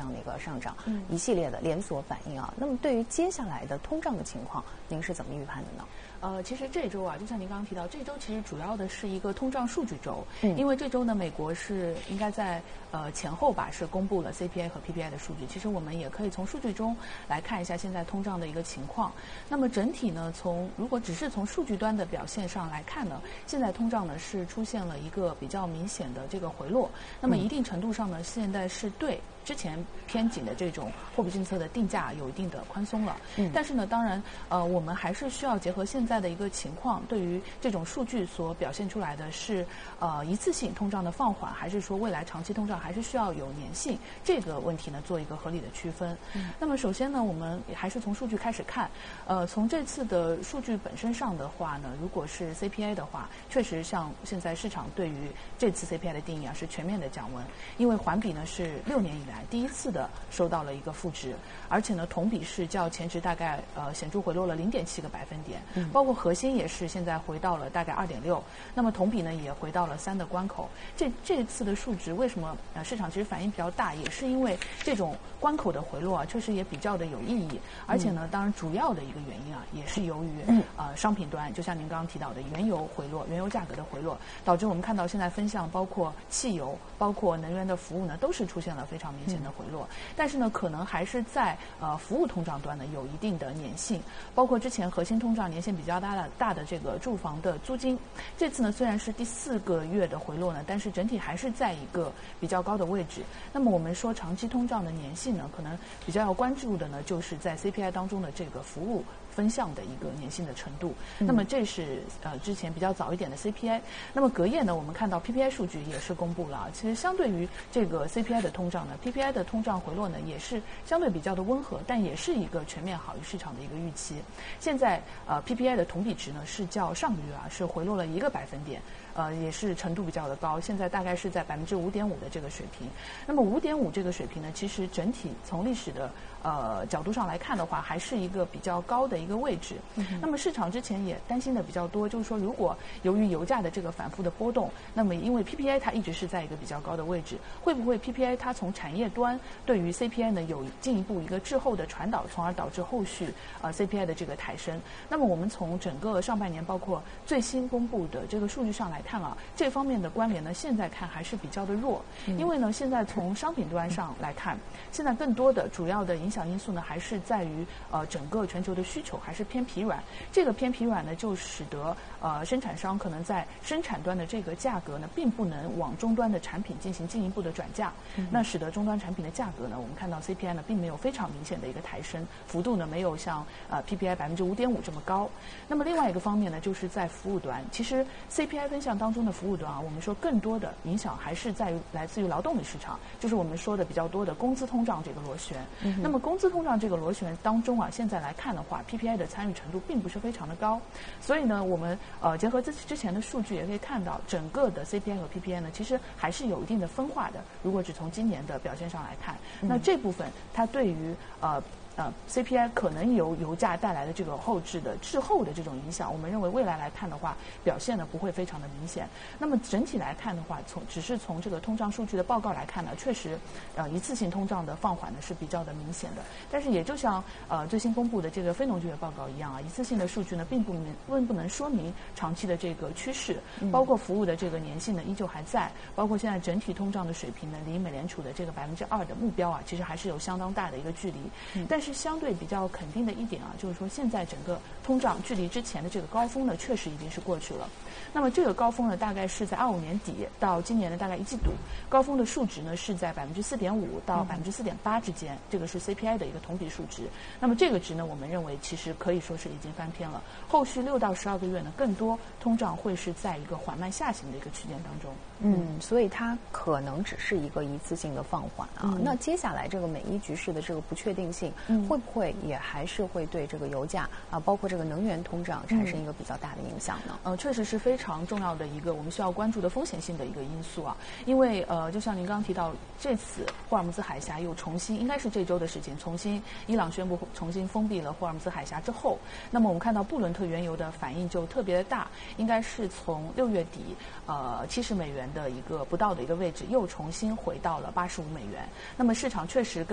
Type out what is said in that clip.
样的一个上涨，一系列的连锁反应啊。那么对于接下来的通胀的情况，您是怎么预判的呢？ 其实这周啊，就像您刚刚提到，这周其实主要的是一个通胀数据周，因为这周呢，美国是应该在前后吧，是公布了 CPI 和 PPI 的数据。其实我们也可以从数据中来看一下现在通胀的一个情况。那么整体呢，如果只是从数据端的表现上来看呢，现在通胀呢是出现了一个比较明显的这个回落。那么一定程度上呢，现在是对之前偏紧的这种货币政策的定价有一定的宽松了。但是呢，当然我们还是需要结合现在的一个情况，对于这种数据所表现出来的是一次性通胀的放缓，还是说未来长期通胀还是需要有粘性，这个问题呢做一个合理的区分。那么首先呢，我们还是从数据开始看。从这次的数据本身上的话呢，如果是 CPI 的话，确实像现在市场对于这次 CPI 的定义啊是全面的降温，因为环比呢是6年以来第一次的收到了一个负值，而且呢同比是较前值大概显著回落了0.7个百分点，包括核心也是现在回到了大概2.6，那么同比呢也回到了3的关口。这次的数值为什么市场其实反应比较大，也是因为这种关口的回落啊，确实也比较的有意义，而且呢当然主要的一个原因啊也是由于商品端，就像您刚刚提到的原油回落，原油价格的回落，导致我们看到现在分项包括汽油，包括能源的服务呢都是出现了非常明显的回落。但是呢可能还是在服务通胀端呢有一定的粘性，包括之前核心通胀粘性比较大的这个住房的租金，这次呢虽然是第4个月的回落呢，但是整体还是在一个比较高的位置。那么我们说长期通胀的粘性呢，可能比较要关注的呢就是在 CPI 当中的这个服务分项的一个粘性的程度。那么这是之前比较早一点的 CPI。那么隔夜呢，我们看到 PPI 数据也是公布了，其实相对于这个 CPI 的通胀呢 ，PPI 的通胀回落呢也是相对比较的温和，但也是一个全面好于市场的一个预期。现在PPI 的同比值呢是较上个月啊是回落了1个百分点，也是程度比较的高，现在大概是在5.5%的这个水平。那么5.5这个水平呢，其实整体从历史的角度上来看的话，还是一个比较高的一个位置。那么市场之前也担心的比较多，就是说如果由于油价的这个反复的波动，那么因为 PPI 它一直是在一个比较高的位置，会不会 PPI 它从产业端对于 CPI 呢有进一步一个滞后的传导，从而导致后续CPI 的这个抬升？那么我们从整个上半年包括最新公布的这个数据上来看啊，这方面的关联呢现在看还是比较的弱，因为呢现在从商品端上来看，现在更多的主要的影响因素呢还是在于整个全球的需求还是偏疲软。这个偏疲软呢就使得生产商可能在生产端的这个价格呢并不能往终端的产品进行进一步的转嫁，那使得终端产品的价格呢，我们看到 CPI 呢并没有非常明显的一个抬升，幅度呢没有像PPI 5.5%这么高。那么另外一个方面呢，就是在服务端，其实 CPI 分项当中的服务端啊，我们说更多的影响还是在于来自于劳动力市场，就是我们说的比较多的工资通胀这个螺旋。那么工资通胀这个螺旋当中啊，现在来看的话 ，PPI 的参与程度并不是非常的高，所以呢，我们结合之前的数据也可以看到，整个的 CPI 和 PPI 呢，其实还是有一定的分化的。如果只从今年的表现上来看，那这部分它对于CPI 可能由油价带来的这个后置的滞后的这种影响，我们认为未来来看的话，表现呢不会非常的明显。那么整体来看的话，只是从这个通胀数据的报告来看呢，确实一次性通胀的放缓呢是比较的明显的。但是也就像最新公布的这个非农就业报告一样啊，一次性的数据呢并不能说明长期的这个趋势，包括服务的这个粘性呢依旧还在，包括现在整体通胀的水平呢离美联储的这个2%的目标啊，其实还是有相当大的一个距离。但是相对比较肯定的一点啊，就是说现在整个通胀距离之前的这个高峰呢，确实已经是过去了。那么这个高峰呢，大概是在25年底到今年的大概1季度，高峰的数值呢是在4.5%到4.8%之间，这个是 CPI 的一个同比数值。那么这个值呢，我们认为其实可以说是已经翻篇了。后续6到12个月呢，更多通胀会是在一个缓慢下行的一个区间当中。 所以它可能只是一个一次性的放缓啊。那接下来这个美伊局势的这个不确定性，会不会也还是会对这个油价啊，包括这个能源通胀产生一个比较大的影响呢？ 确实是非常重要的一个我们需要关注的风险性的一个因素啊。因为就像您刚刚提到，这次霍尔木兹海峡又重新，应该是这周的事情，伊朗宣布重新封闭了霍尔木兹海峡之后，那么我们看到布伦特原油的反应就特别的大，应该是从6月底70美元的一个不到的一个位置，又重新回到了85美元。那么市场确实